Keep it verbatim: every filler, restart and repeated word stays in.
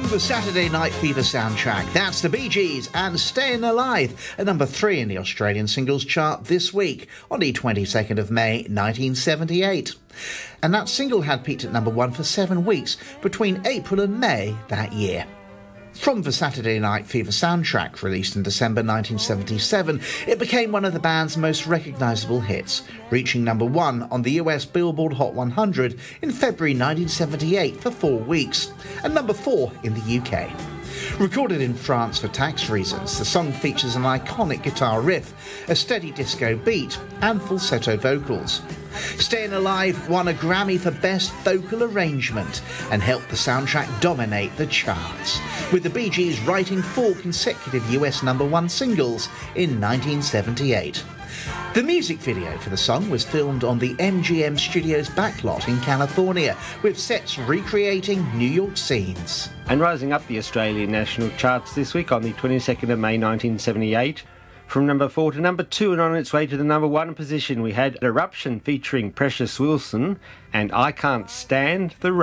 the Saturday Night Fever soundtrack, that's the Bee Gees and Staying Alive, at number three in the Australian singles chart this week on the twenty-second of May nineteen seventy-eight. And that single had peaked at number one for seven weeks between April and May that year. From the Saturday Night Fever soundtrack, released in December nineteen seventy-seven, it became one of the band's most recognisable hits, reaching number one on the U S Billboard Hot one hundred in February nineteen seventy-eight for four weeks, and number four in the U K. Recorded in France for tax reasons, the song features an iconic guitar riff, a steady disco beat, and falsetto vocals. Staying Alive won a Grammy for Best Vocal Arrangement and helped the soundtrack dominate the charts, with the Bee Gees writing four consecutive U S number one singles in nineteen seventy-eight. The music video for the song was filmed on the M G M Studios backlot in California, with sets recreating New York scenes. And rising up the Australian national charts this week on the twenty-second of May nineteen seventy-eight, from number four to number two and on its way to the number one position, we had Eruption featuring Precious Wilson and I Can't Stand the Rain.